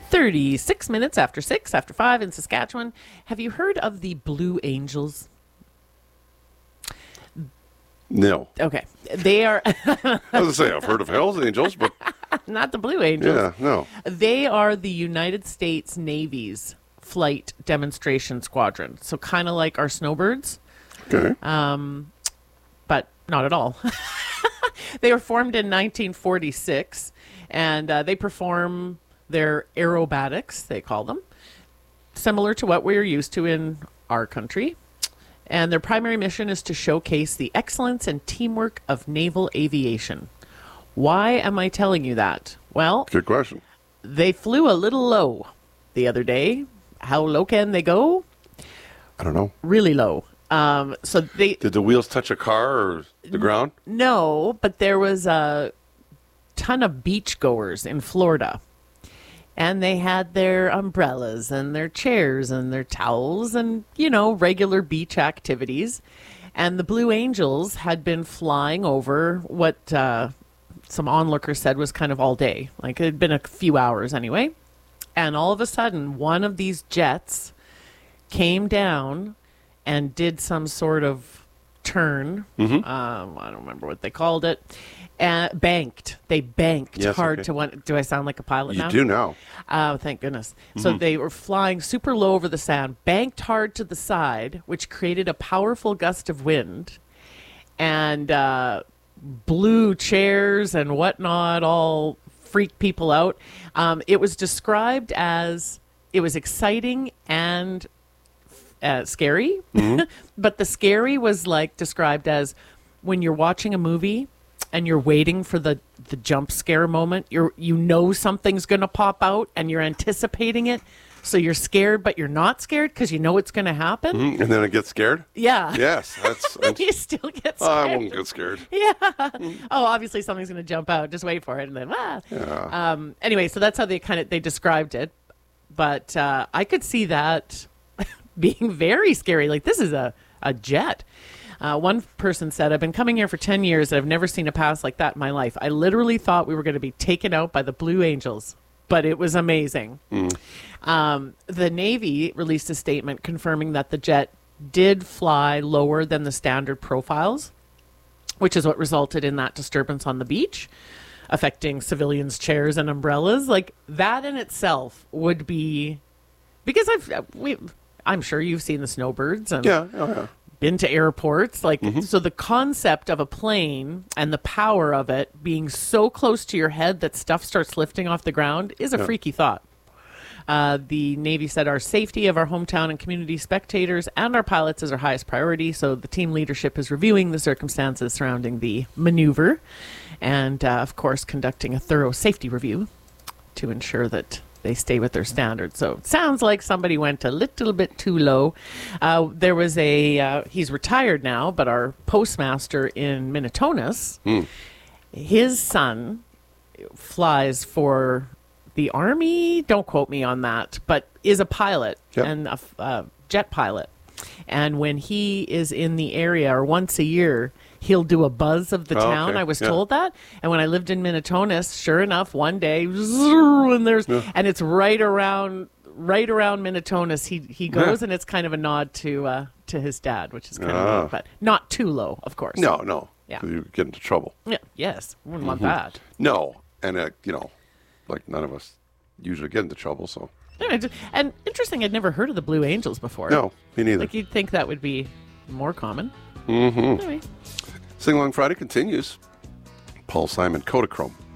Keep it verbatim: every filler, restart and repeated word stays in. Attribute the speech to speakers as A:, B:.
A: thirty-six minutes after six, after five in Saskatchewan. Have you heard of the Blue Angels?
B: No.
A: Okay. They are...
B: I was going to say, I've heard of Hell's Angels, but...
A: Not the Blue Angels.
B: Yeah, no.
A: They are the United States Navy's flight demonstration squadron. So kind of like our snowbirds.
B: Okay.
A: Um, but not at all. They were formed in nineteen forty-six, and uh, they perform their aerobatics, they call them, similar to what we're used to in our country. And their primary mission is to showcase the excellence and teamwork of naval aviation. Why am I telling you that? Well,
B: Good question.
A: they flew a little low the other day. How low can they go?
B: I don't know.
A: Really low. Um, so they
B: Did the wheels touch a car or the ground?
A: no, but there was a ton of beachgoers in Florida. And they had their umbrellas and their chairs and their towels and, you know, regular beach activities. And the Blue Angels had been flying over what uh, some onlookers said was kind of all day. Like it had been a few hours anyway. And all of a sudden, one of these jets came down and did some sort of turn.
B: Mm-hmm.
A: Um, I don't remember what they called it. And banked. They banked
B: Yes,
A: hard
B: okay.
A: to one. Do I sound like a pilot
B: You
A: now?
B: do now.
A: Oh, thank goodness. So they were flying super low over the sand, banked hard to the side, which created a powerful gust of wind, and uh, blew chairs and whatnot, all freaked people out. Um, it was described as, it was exciting and uh, scary, but the scary was like described as when you're watching a movie and you're waiting for the, the jump scare moment. You're you know something's going to pop out and you're anticipating it. So you're scared, but you're not scared because you know it's going to happen.
B: Mhm. And then it gets scared?
A: Yeah.
B: Yes. That's. that's
A: You still get
B: oh,
A: scared.
B: I won't get scared.
A: Yeah. Oh, obviously something's going to jump out. Just wait for it, and then ah.
B: Yeah.
A: Um. Anyway, so that's how they kind of they described it, but uh, I could see that being very scary. Like this is a a jet. Uh, one person said, "I've been coming here for ten years, and I've never seen a pass like that in my life. I literally thought we were going to be taken out by the Blue Angels, but it was amazing."
B: Mm.
A: Um, the Navy released a statement confirming that the jet did fly lower than the standard profiles, which is what resulted in that disturbance on the beach, affecting civilians' chairs and umbrellas. Like that in itself would be, because I've we, I'm sure you've seen the snowbirds and
B: Yeah. Oh, yeah.
A: been to airports. Like so, the concept of a plane and the power of it being so close to your head that stuff starts lifting off the ground is a
B: Yeah.
A: freaky thought. Uh, the Navy said our safety of our hometown and community spectators and our pilots is our highest priority. So the team leadership is reviewing the circumstances surrounding the maneuver and, uh, of course, conducting a thorough safety review to ensure that they stay with their standards. So it sounds like somebody went a little bit too low. Uh, there was a, uh, he's retired now, but our postmaster in Minitonas,
B: Mm.
A: his son flies for the Army, don't quote me on that, but is a pilot
B: Yep.
A: and a f- uh, jet pilot. And when he is in the area, or once a year, he'll do a buzz of the
B: Oh,
A: town.
B: okay.
A: I was
B: Yeah.
A: told that. And when I lived in Minitonas, sure enough, one day, and there's,
B: Yeah.
A: and it's right around, right around Minitonas. He he goes,
B: Yeah.
A: and it's kind of a nod to uh, to his dad, which is kind
B: Ah.
A: of neat, but not too low, of course.
B: No, no.
A: Yeah.
B: You get into trouble.
A: Yeah. Yes. Wouldn't want
B: Mm-hmm.
A: that.
B: No. And, uh, you know, like none of us usually get into trouble, so.
A: Anyway, just- And interesting, I'd never heard of the Blue Angels before.
B: No, me neither.
A: Like you'd think that would be more common.
B: Mm-hmm.
A: Anyway.
B: Sing Along Friday continues. Paul Simon, Kodachrome.